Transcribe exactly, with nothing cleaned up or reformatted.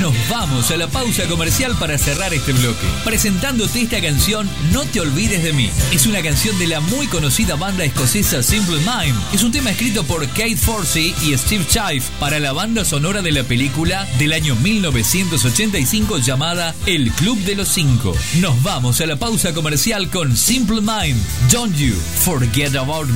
Nos vamos a la pausa comercial para cerrar este bloque, presentándote esta canción No te olvides de mí. Es una canción de la muy conocida banda escocesa Simple Mind. Es un tema escrito por Kate Forsey y Steve Chive para la banda sonora de la película del año mil novecientos ochenta y cinco llamada El Club de los Cinco. Nos vamos a la pausa comercial con Simple Mind. Don't you forget about me.